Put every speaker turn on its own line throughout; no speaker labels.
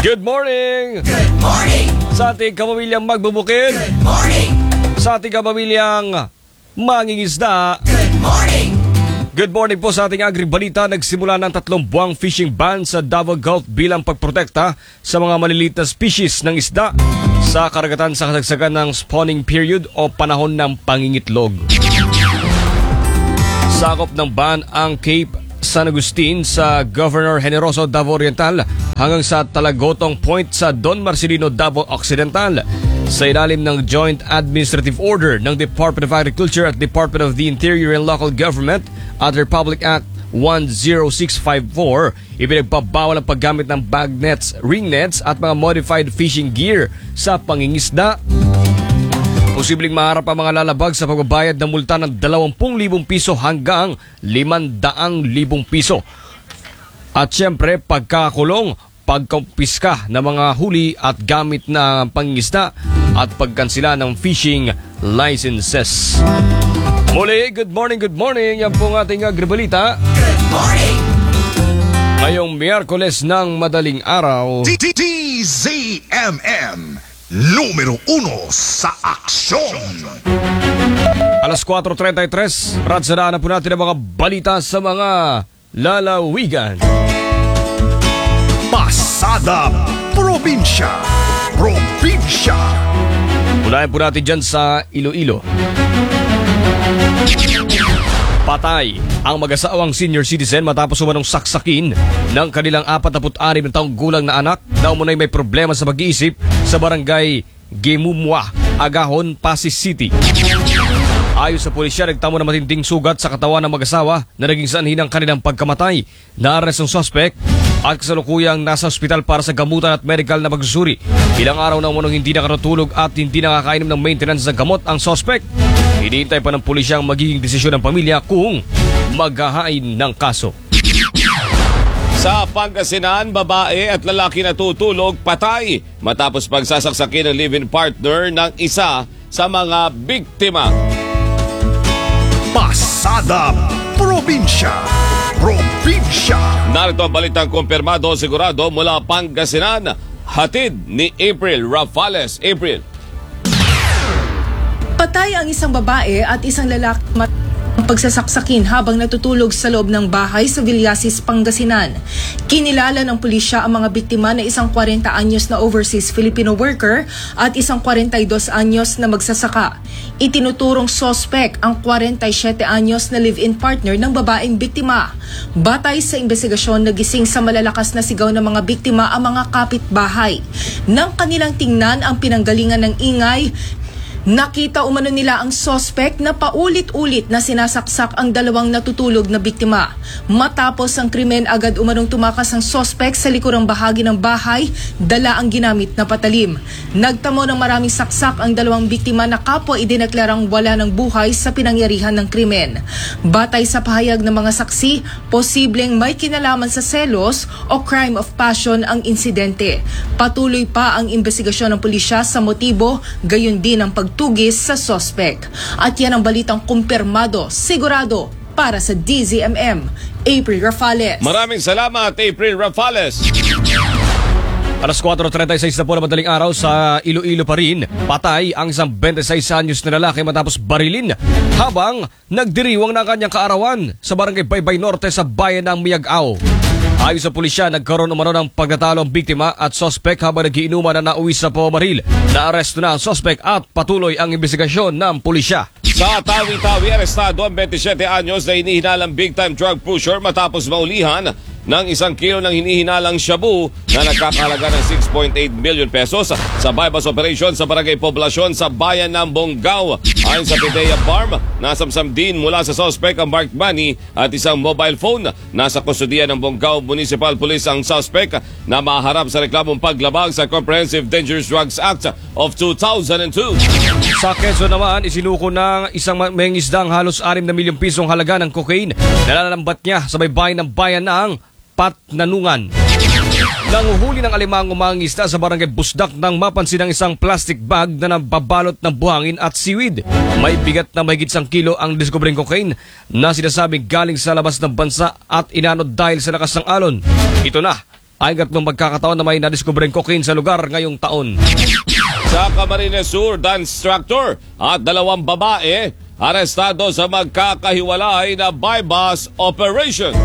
Good morning!
Good morning!
Sa ating kapamilyang magbubukid,
Good morning!
sa ating kapamilyang mangingisda,
Good morning!
good morning po sa ating agribalita. Nagsimula ng 3 buwang fishing ban sa Davao Gulf bilang pagprotekta sa mga maliliit na species ng isda sa karagatan sa kasagsagan ng spawning period o panahon ng pangingitlog. Sakop ng ban ang Cape San Agustin sa Governor Generoso, Davao Oriental hanggang sa Talagotong Point sa Don Marcelino, Davao Occidental. Sa ilalim ng Joint Administrative Order ng Department of Agriculture at Department of the Interior and Local Government at Republic Act 10654, ipinagbabawal ang paggamit ng bag nets, ring nets at mga modified fishing gear sa pangingisda. Posibleng maharap ang mga lalabag sa pagbabayad ng multa ng 20,000 piso hanggang 500,000 piso. At syempre, pagkakulong, pagkumpiska ng mga huli at gamit na pangingisda at pagkansila ng fishing licenses. Muli, good morning, good morning. Yan po ang ating agribalita.
Good morning!
Ngayong Miyerkules ng madaling araw.
DZMM Numero 1 sa aksyon.
Alas 4:33, radsadaan na po natin ang mga balita sa mga lalawigan.
Pasada Probinsya. Probinsya.
Unahin po natin dyan sa Iloilo. Patay ang mag-asawang senior citizen matapos umanong saksakin ng kanilang 46 na taong gulang na anak na umunay may problema sa pag-iisip sa barangay Gemumwa, Agahon, Pasig City. Ayon sa pulisya, nagtamo na matinding sugat sa katawan ng mag-asawa na naging sanhi ng kanilang pagkamatay. Naaresto ang suspect at kasalukuyang nasa ospital para sa gamutan at medical na pagsusuri. Ilang araw na umunong hindi nakatulog at hindi nakakainom ng maintenance ng gamot ang suspect. Hinihintay pa ng pulisya ang magiging desisyon ng pamilya kung maghahain ng kaso.
Sa Pangasinan, babae at lalaki na tutulog patay matapos pagsasaksakin ng live-in partner ng isa sa mga biktima.
Pasada Probinsya. Probinsya.
Narito ang balitang kumpirmado sigurado mula Pangasinan. Hatid ni April Rafales. April.
Patay ang isang babae at isang lalaki ang pagsasaksakin habang natutulog sa loob ng bahay sa Villasis, Pangasinan. Kinilala ng pulisya ang mga biktima na isang 40 anyos na overseas Filipino worker at isang 42 anyos na magsasaka. Itinuturong sospek ang 47 anyos na live-in partner ng babaeng biktima. Batay sa investigasyon, nagising sa malalakas na sigaw ng mga biktima ang mga kapitbahay. Nang kanilang tingnan ang pinanggalingan ng ingay, nakita umano nila ang sospek na paulit-ulit na sinasaksak ang dalawang natutulog na biktima. Matapos ang krimen, agad umanong tumakas ang sospek sa likurang bahagi ng bahay, dala ang ginamit na patalim. Nagtamo ng maraming saksak ang dalawang biktima na kapwa idineklarang wala ng buhay sa pinangyarihan ng krimen. Batay sa pahayag ng mga saksi, posibleng may kinalaman sa selos o crime of passion ang insidente. Patuloy pa ang investigasyon ng pulisya sa motibo, gayon din ang pagtugis sa sospek. At yan ang balitang kumpirmado, sigurado para sa DZMM. April Rafales.
Maraming salamat, April Rafales.
Alas 4:36 na po na madaling araw sa Iloilo pa rin. Patay ang isang 26 anyos na lalaki matapos barilin habang nagdiriwang ng kanyang kaarawan sa barangay Baybay Norte sa bayan ng Miag-Ao. Ayon sa pulisya, nagkaroon umano ng pagtatalo ang biktima at sospek habang nagiinuman na nauwi sa pamamaril. Naaresto na ang sospek at patuloy ang investigasyon ng pulisya.
Sa Tawi-Tawi, arestado ang 27 anyos na hinihinalang big-time drug pusher matapos maulihan ng 1 kilo ng hinihinalang shabu na nagkakahalaga ng 6.8 million pesos sa bypass operation sa barangay Poblasyon sa bayan ng Bonggao. Ayon sa PDEA Farm, nasamsam din mula sa suspect ang marked money at isang mobile phone. Nasa kustudiya ng Bonggao Municipal Police ang suspect na maharap sa reklamong paglabag sa Comprehensive Dangerous Drugs Act of 2002.
Sa Quezon naman, isinuko ng isang mangingisdang halos 6 na milyong pisong halaga ng cocaine na nalalambat niya sa baybayin ng bayan ng Patnanungan. Nanguhuli ng alimang umangisda sa barangay Busdak nang mapansin ang isang plastic bag na nababalot ng buhangin at seaweed. May bigat na mahigit 1 kilo ang diskubreng cocaine na sinasabing galing sa labas ng bansa at inanod dahil sa lakas ng alon. Ito na Ay nung magkakataon na may nadiskubreng cocaine sa lugar ngayong taon.
Sa Camarines Sur, dance instructor at 2 babae arestado sa magkakahiwalay na bypass operation.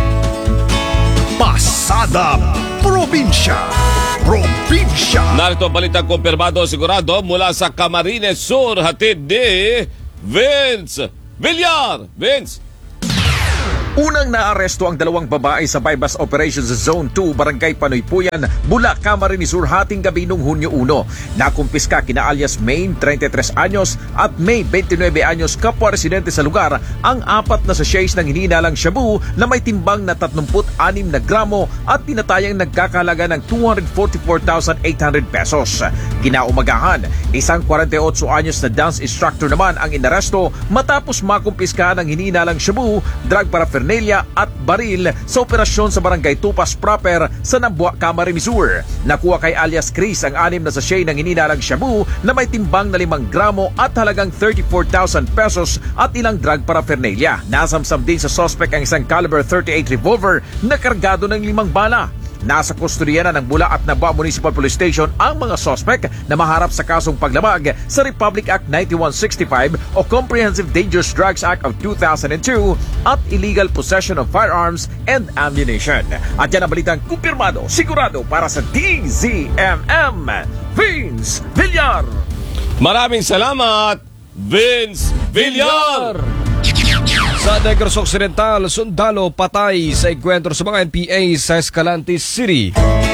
Pasada Probinsya.
Narito ang balitang kumpirmado sigurado mula sa Camarines Sur, hatid ni Vince Villar. Vince.
Unang naaresto ang 2 babae sa bypass operations sa Zone 2, Barangay Panuypuyan, Bula, Camarines Sur hating gabi noong Hunyo 1. Nakumpiska kina alias Maine, 33 anyos at May, 29 anyos, kapwa residente sa lugar, ang 4 na sachets ng hinihinalang shabu na may timbang na 36 na gramo at tinatayang nagkakalaga ng 244,800 pesos. Kinaumagahan, isang 48 anyos na dance instructor naman ang inaresto matapos makumpiska ng hinihinalang shabu, drug paraphernalia at baril sa operasyon sa Barangay Tupas proper sa Nabua, Camarines Sur. Nakuha kay alias Chris ang 6 na sachet ng hinihinalang shabu na may timbang na 5 gramo at halagang 34,000 pesos at ilang drug paraphernalia. Nasamsam din sa suspect ang isang caliber 38 revolver na kargado ng 5 bala. Nasa kustodiya na ng Bula at Nabua Municipal Police Station ang mga suspect na maharap sa kasong paglabag sa Republic Act 9165 o Comprehensive Dangerous Drugs Act of 2002 at illegal possession of firearms and ammunition. At yan ang balitang kumpirmado, sigurado para sa DZMM, Vince Villar.
Maraming salamat, Vince Villar.
Sa Negros Occidental, sundalo patay sa enkwentro sa mga NPA sa Escalante City.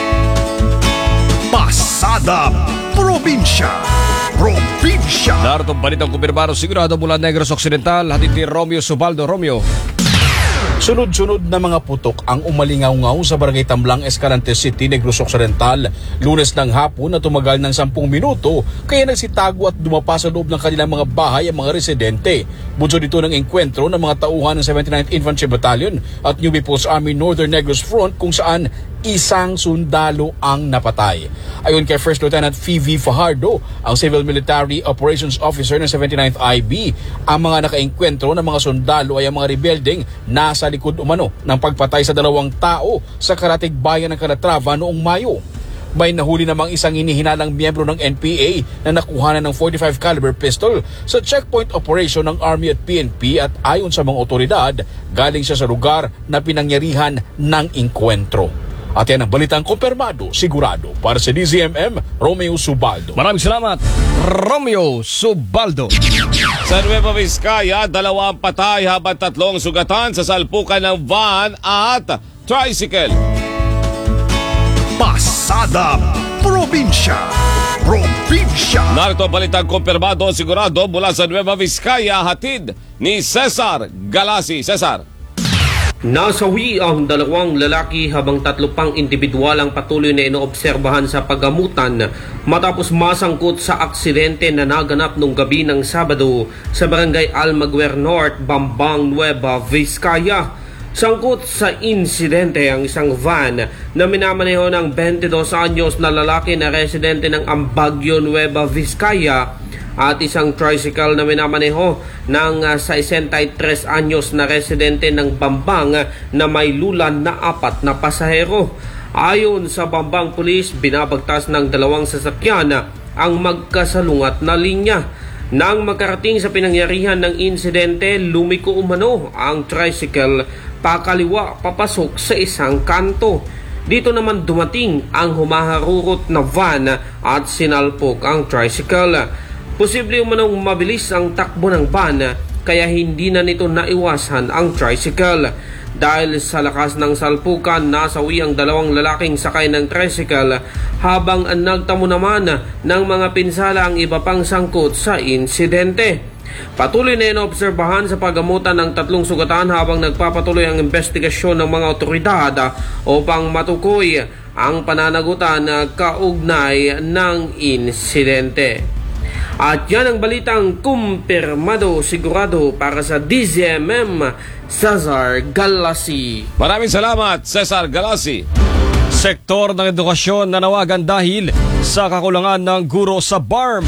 Pasada Probinsya.
Narito ang balitang kumpirmado sigurado mula Negros Occidental, hatid ni Romeo Subaldo. Romeo.
Sunod-sunod na mga putok ang umalingaw-ngaw sa Barangay Tamblang, Escalante City, Negros Occidental. Lunes ng hapon na tumagal ng 10 minuto kaya nagsitago at dumapa sa loob ng kanilang mga bahay ang mga residente. Bunso dito ng engkwentro ng mga tauhan ng 79th Infantry Battalion at New People's Army Northern Negros Front kung saan isang sundalo ang napatay. Ayon kay First Lieutenant Phoebe Fajardo, ang Civil Military Operations Officer ng 79th IB, ang mga nakaengkwentro ng mga sundalo ay ang mga rebelding nasa likod umano ng pagpatay sa 2 tao sa karatig bayan ng Calatrava noong Mayo. May nahuli namang isang inihinalang miyembro ng NPA na nakuha ng 45 caliber pistol sa checkpoint operation ng Army at PNP at ayon sa mga otoridad, galing siya sa lugar na pinangyarihan ng engkwentro. At yan ang balitang kumpirmado, sigurado para sa DZMM, Romeo Subaldo.
Maraming salamat, Romeo Subaldo.
Sa Nueva Vizcaya, 2 patay habang 3 sugatan sa salpukan ng van at tricycle.
Pasada Probinsya.
Narito ang balitang kumpirmado sigurado mula sa Nueva Vizcaya, hatid ni Cesar Galasi. Cesar.
Nasawi ang 2 lalaki habang 3 pang individual ang patuloy na inoobserbahan sa paggamutan matapos masangkot sa aksidente na naganap nung gabi ng Sabado sa Barangay Almaguer North, Bambang, Nueva Vizcaya. Sangkot sa insidente ang isang van na minamaneho ng 22 anyos na lalaki na residente ng Ambagyo, Nueva Vizcaya at isang tricycle na minamaneho ng 63 anyos na residente ng Bambang na may lulan na 4 na pasahero. Ayon sa Bambang Police, binabagtas ng 2 sasakyan ang magkasalungat na linya. Nang makarating sa pinangyarihan ng insidente, lumiko umano ang tricycle pakaliwa papasok sa isang kanto. Dito naman dumating ang humaharurot na van at sinalpok ang tricycle. Posible umanong mabilis ang takbo ng van kaya hindi na nito naiwasan ang tricycle. Dahil sa lakas ng salpukan, nasawi ang 2 lalaking sakay ng tricycle habang nagtamo naman ng mga pinsala ang iba pang sangkot sa insidente. Patuloy na inoobserbahan sa paggamutan ng 3 sugatan habang nagpapatuloy ang investigasyon ng mga otoridad upang matukoy ang pananagutan kaugnay ng insidente. At yan ang balitang kumpirmado sigurado para sa DZMM, Cesar Galasi.
Maraming salamat, Cesar Galasi.
Sektor ng edukasyon nanawagan dahil sa kakulangan ng guro sa BARM.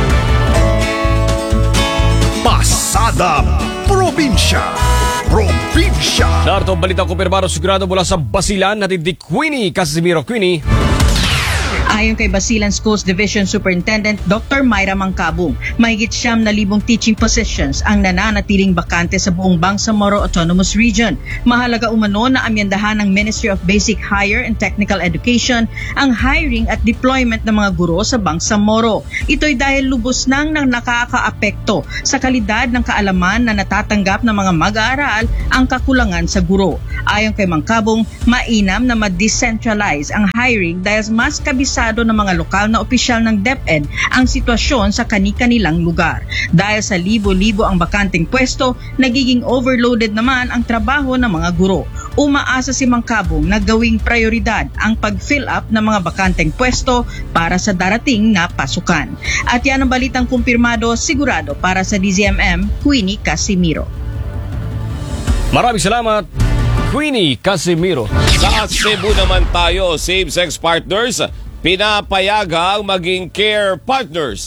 Pasada Probinsya. Probinsya.
Narito ang balitang kumpirmado sigurado mula sa Basilan natin di Queenie Casimiro. Queenie.
Ayon kay Basilan Schools Division Superintendent Dr. Myra Mangkabong, mahigit 9,000 teaching positions ang nananatiling bakante sa buong Bangsamoro Autonomous Region. Mahalaga umano na amyendahan ng Ministry of Basic Higher and Technical Education ang hiring at deployment ng mga guro sa Bangsamoro. Ito'y dahil lubos nang nakakaapekto sa kalidad ng kaalaman na natatanggap ng mga mag-aaral ang kakulangan sa guro. Ayon kay Mangkabong, mainam na ma-decentralize ang hiring dahil mas kabisado ng mga lokal na opisyal ng DepEd ang sitwasyon sa kani-kanilang lugar. Dahil sa libo-libo ang bakanting pwesto, nagiging overloaded naman ang trabaho ng mga guro. Umaasa si Mangkabong na gawing prioridad ang pag-fill up ng mga bakanteng pwesto para sa darating na pasukan. At yan ang balitang kumpirmado sigurado para sa DZMM, Queenie Casimiro.
Maraming salamat, Queenie Casimiro.
Sa Cebu naman tayo, same-sex partners, pinapayagang maging care partners.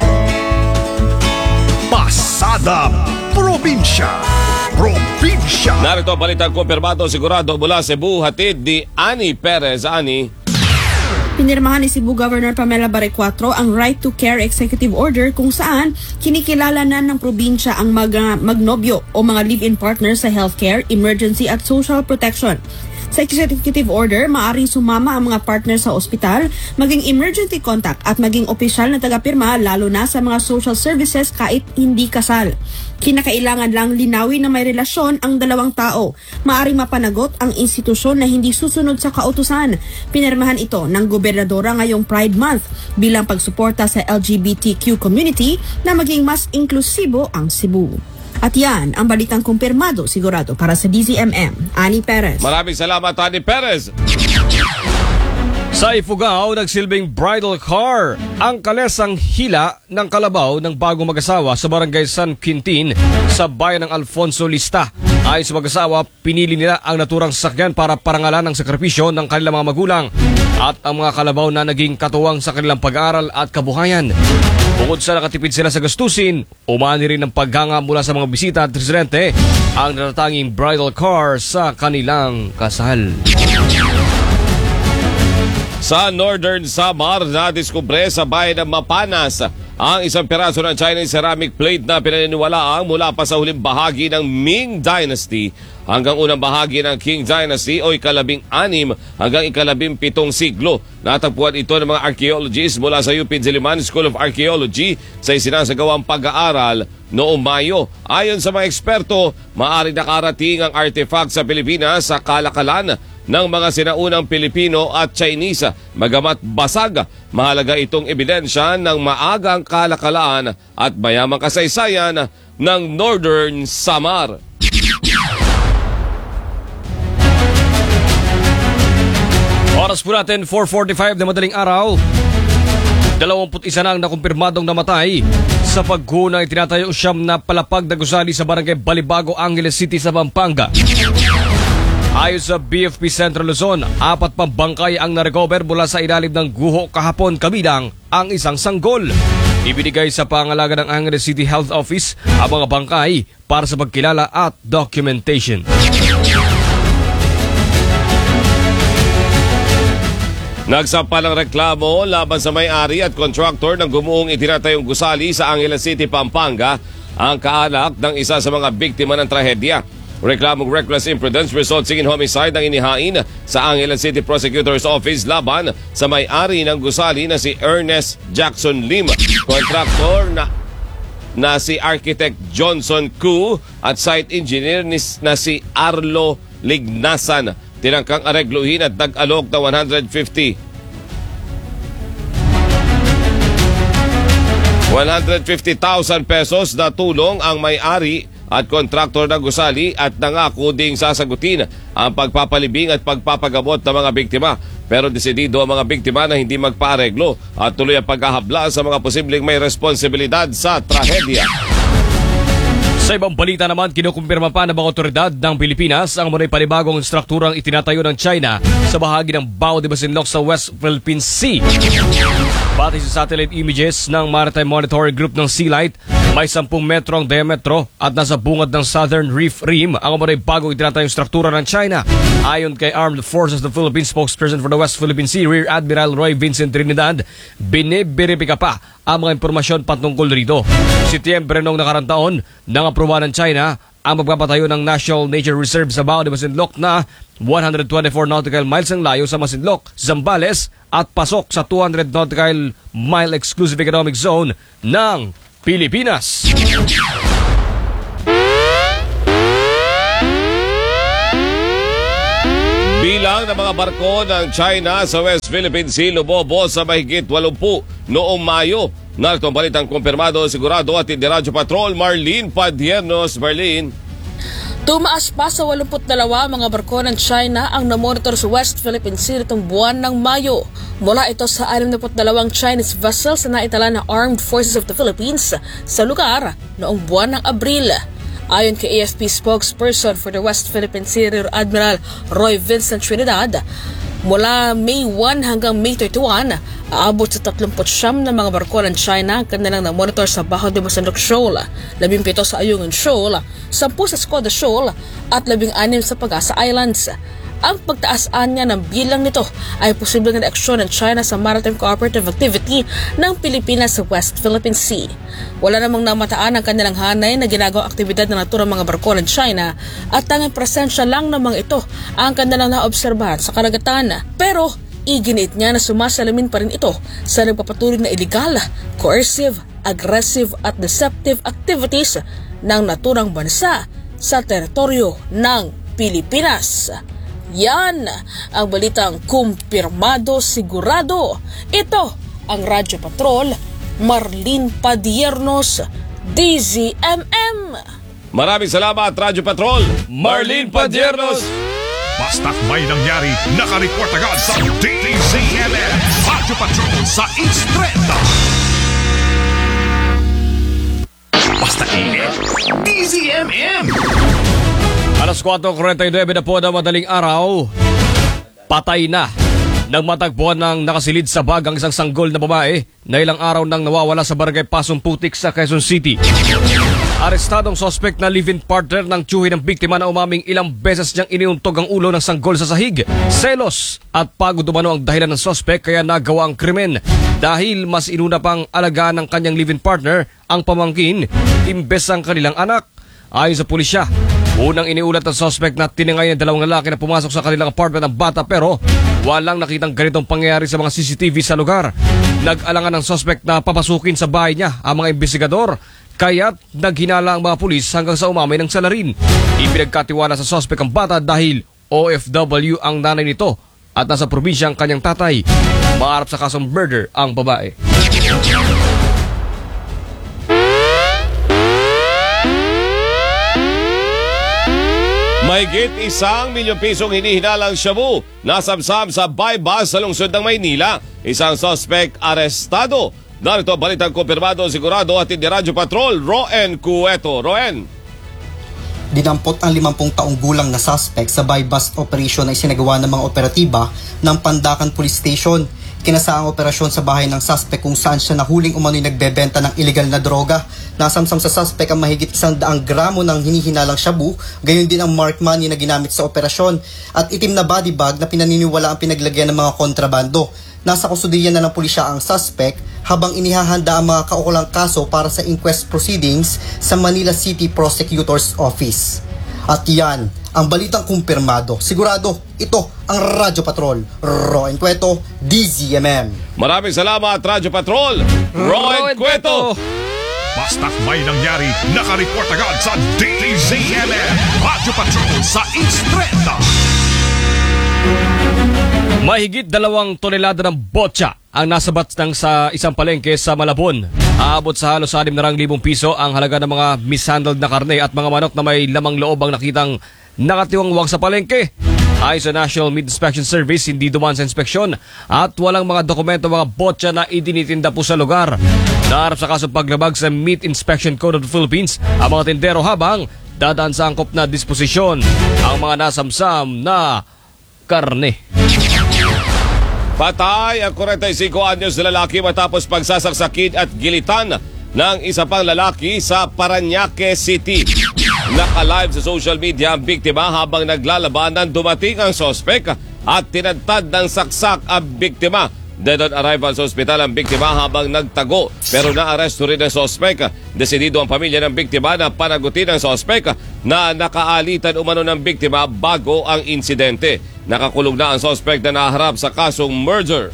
Pasada Probinsya. Probinsya.
Narito ang balitang kumpirmado sigurado mula Cebu, hatid ni Ani Perez. Ani.
Pinirmahan ni Cebu Governor Pamela Barrecuatro ang Right to Care Executive Order kung saan kinikilala na ng probinsya ang magnobyo o mga live-in partners sa healthcare, emergency at social protection. Sa executive order, maaaring sumama ang mga partner sa ospital, maging emergency contact at maging opisyal na tagapirma lalo na sa mga social services kahit hindi kasal. Kinakailangan lang linawin na may relasyon ang dalawang tao. Maaaring mapanagot ang institusyon na hindi susunod sa kautusan. Pinirmahan ito ng gobernadora ngayong Pride Month bilang pagsuporta sa LGBTQ community na maging mas inklusibo ang Cebu. At yan ang balitang kumpirmado sigurado para sa DZMM. Ani Perez.
Maraming salamat, Ani Perez.
Sa Ifugao, nagsilbing bridal car ang kalesang hila ng kalabaw ng bagong mag-asawa sa barangay San Quintin sa bayan ng Alfonso Lista. Ayon sa mag-asawa, pinili nila ang naturang sasakyan para parangalan ng sakripisyo ng kanilang mga magulang at ang mga kalabaw na naging katuwang sa kanilang pag-aaral at kabuhayan. Bukod sa nakatipid sila sa gastusin, umani rin ng paghanga mula sa mga bisita at residente ang natatanging bridal car sa kanilang kasal.
Sa Northern Samar, nadiskubre sa bayan ng Mapanas ang isang piraso ng Chinese ceramic plate na pinaniniwalaang mula pa sa huling bahagi ng Ming Dynasty hanggang unang bahagi ng Qing Dynasty o ika-16 hanggang ika-17 siglo. Natagpuan ito ng mga archaeologists mula sa UP Diliman School of Archaeology sa isinasagawang pag-aaral noong Mayo. Ayon sa mga eksperto, maaari nakarating ang artifact sa Pilipinas sa kalakalan ng mga sinaunang Pilipino at Chinese. Magamat basag, mahalaga itong ebidensya ng maagang kalakalaan at mayamang kasaysayan ng Northern Samar.
Oras po natin, 4:45 na madaling araw. 21 na ang nakumpirmadong namatay sa paggunang itinatayo siyam na palapag na gusali sa barangay Balibago, Angeles City sa Pampanga. Ayon sa BFP Central Luzon, 4 pang bangkay ang narecover mula sa ilalim ng guho kahapon, kabilang ang isang sanggol. Ibinigay sa pangalaga ng Angeles City Health Office ang mga bangkay para sa pagkilala at documentation.
Nagsampa ng reklamo laban sa may-ari at contractor ng gumuhong itinatayong gusali sa Angeles City, Pampanga, ang kaanak ng isa sa mga biktima ng trahedya. Reklamong reckless imprudence resulting in homicide ang inihain sa Angeles City Prosecutor's Office laban sa may-ari ng gusali na si Ernest Jackson Lim, contractor na si Architect Johnson Koo at site engineer na si Arlo Lignasan. Tinangkang aregluhin at nag-alok na 150,000 pesos na tulong ang may-ari at kontraktor ng gusali at nangako ding sasagutin ang pagpapalibing at pagpapagamot ng mga biktima. Pero desidido ang mga biktima na hindi magpaareglo at tuloy ang paghahabla sa mga posibleng may responsibilidad sa trahedya.
Sa ibang balita naman, kinukumpirma pa ng mga otoridad ng Pilipinas ang muna'y panibagong strukturang itinatayo ng China sa bahagi ng Bao de Masinloc sa West Philippine Sea. Batay sa satellite images ng Maritime Monitoring Group ng Sealight, May 10 metro ang diametro at nasa bungad ng Southern Reef Rim ang umunay bagong itinatayong struktura ng China. Ayon kay Armed Forces of the Philippines spokesperson for the West Philippine Sea, Rear Admiral Roy Vincent Trinidad, biniberipika pa ang mga impormasyon patungkol rito. Setyembre noong nakarang taon, nang aproba ng China ang magpapatayo ng National Nature Reserve sa Bao de Masinloc na 124 nautical miles ang layo sa Masinloc, Zambales at pasok sa 200 nautical mile exclusive economic zone ng Pilipinas.
Bilang ng mga barko ng China sa West Philippine Sea lumobo sa mahigit 80 noong Mayo. Narito ang balitang kumpirmado, sigurado at hindi Radyo Patrol, Marlene Padiernos. Marlene.
Tumaas pa sa 82 mga barko ng China ang namonitor sa West Philippine Sea itong buwan ng Mayo. Mula ito sa 62 Chinese vessels na naitala ng Armed Forces of the Philippines sa lugar noong buwan ng Abril. Ayon kay AFP spokesperson for the West Philippine Sea, Rear Admiral Roy Vincent Trinidad, mula May 1 hanggang May 31, aabot sa 39 na mga barko ng China ang kanilang namonitor sa Bajo de Masinloc Shoal, 17 sa Ayungin Shoal, 10 sa Skoda Shoal at 16 sa Pag-asa Islands. Ang pagtaasaan niya ng bilang nito ay posibleng reaksyon ng China sa maritime cooperative activity ng Pilipinas sa West Philippine Sea. Wala namang namataan ang kanilang hanay na ginagawang aktibidad ng naturang mga barko ng China at tanging presensya lang ng mga ito ang kanilang naobserbahan sa karagatan. Pero iginit niya na sumasalamin pa rin ito sa nagpapatuloy na illegal, coercive, aggressive at deceptive activities ng naturang bansa sa teritoryo ng Pilipinas. Yan ang balitang kumpirmado, sigurado. Ito ang Radyo Patrol, Marlene Padiernos, DZMM.
Maraming salamat, Radyo Patrol, Marlene Padiernos.
Basta't may nangyari, nakareport agad sa DZMM. Radyo Patrol sa Instreta. Basta init, DZMM.
Alas 4:49 na po na madaling araw, patay na nang matagpuan ng nakasilid sa bag ang isang sanggol na babae na ilang araw nang nawawala sa barangay Pasong Putik sa Quezon City. Arestadong suspect na live-in partner ng tiyuhin ng biktima na umaming ilang beses niyang iniuntog ang ulo ng sanggol sa sahig. Selos at pagod umano ang dahilan ng suspect kaya nagawa ang krimen dahil mas inuna pang alagaan ng kanyang live-in partner ang pamangkin imbes ang kanilang anak. Ayon sa pulisya, unang iniulat ng suspect na tiningay ng dalawang lalaki na pumasok sa kanilang apartment ng bata pero walang nakitang ganitong pangyayari sa mga CCTV sa lugar. Nag-alangan ng suspect na papasukin sa bahay niya ang mga investigador kaya't naghinala ang mga pulis hanggang sa umamay ng salarin. Ipinagkatiwala sa suspect ang bata dahil OFW ang nanay nito at nasa probinsya ang kanyang tatay. Maharap sa kasong murder ang babae.
Mahigit 1 milyong pisong hinihinalang shabu nasamsam sa bypass sa lungsod ng Maynila. Isang suspect arestado. Narito balitang kumpirmado, sigurado at hindi Radyo Patrol, Roen Cueto. Roen.
Dinampot ang 50 taong gulang na suspect sa buy-bust operation na isinagawa ng mga operatiba ng Pandacan Police Station. Kinasa ang operasyon sa bahay ng suspect kung saan siya nahuling umano'y nagbebenta ng illegal na droga. Nasamsam sa suspect ang mahigit 100 gramo ng hinihinalang shabu, gayon din ang marked money na ginamit sa operasyon at itim na body bag na pinaniniwala ang pinaglagyan ng mga kontrabando. Nasa kustudiya na ng pulisya ang suspect habang inihahanda ang mga kaukulang kaso para sa inquest proceedings sa Manila City Prosecutor's Office. At yan ang balitang kumpirmado. Sigurado, ito ang Radyo Patrol. Roen Cueto, DZMM.
Maraming salamat, Radyo Patrol, Roen Cueto.
Basta't may nangyari, nakareport agad sa DZMM. Radyo Patrol sa Instreta.
Mahigit 2 tonelada ng botya ang nasabat ng sa isang palengke sa Malabon. Aabot sa halos 600,000 piso ang halaga ng mga mishandled na karne at mga manok na may lamang loob ang nakitang nakatiwangwang sa palengke. Ayon sa National Meat Inspection Service, hindi dumaan sa inspeksyon at walang mga dokumento mga botya na idinitinda po sa lugar. Naharap sa kasong paglabag sa Meat Inspection Code of the Philippines ang mga tindero habang dadaan sa angkop na disposisyon ang mga nasamsam na karne.
Patay ang 45 anyos na lalaki matapos pagsasaksakin at gilitan ng isa pang lalaki sa Parañaque City. Naka-live sa social media ang biktima habang naglalabanan dumating ang sospek at tinadtad ng saksak ang biktima. Dead on arrival sa ospital ang biktima habang nagtago pero naaresto rin ang sospek. Desidido ang pamilya ng biktima na panagutin ang sospek na nakaalitan umano ng biktima bago ang insidente. Nakakulong na ang sospek na naharap sa kasong murder.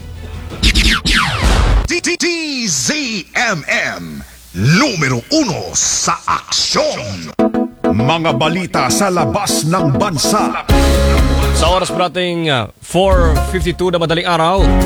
DZMM numero 1 sa aksyon. Mga balita sa labas ng bansa.
Sa oras po nating 4:52 na madaling araw.